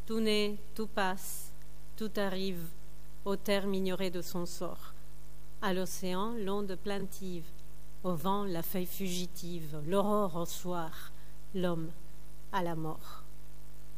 Tout naît, tout passe, tout arrive au terme ignoré de son sort. À l'océan, l'onde plaintive, au vent, la feuille fugitive, l'aurore au soir, l'homme à la mort.